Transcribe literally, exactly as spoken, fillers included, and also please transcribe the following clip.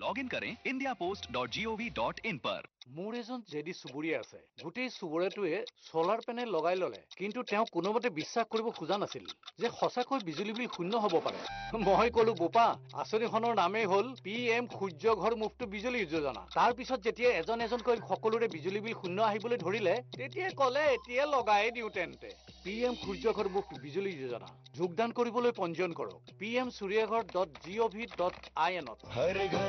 Log in करें India post dot G O V dot in पर। মোৰ এজন JD চুবুৰীয়া আছে গোটেই চুবুৰীয়াটোৱে সোলাৰ পেনেল লগাই ললে কিন্তু তেওঁ কোনোমতে বিশ্বাস কৰিব খোজা নাছিল যে সঁচাকৈ বিজুলী বিল শূন্য হ'ব পাৰে মই কলো বোপা আঁচনিখনৰ নামেই হ'ল পি এম সূৰ্য ঘৰ মুফ্ত বিজুলী যোজনা তাৰ পিছত যেতিয়া এজন এজনকৈ সকলোৰে বিজুলী বিল শূন্য আহিবলৈ ধৰিলে তেতিয়া ক'লে এতিয়া লগাই দিও তেন্তে পি এম সূৰ্য ঘৰ মুফ্ত বিজুলী যোজনা যোগদান কৰিবলৈ পঞ্জীয়ন কৰক পি এম সূৰ্যঘৰ ডট জি অ' ভি ডট আই এনত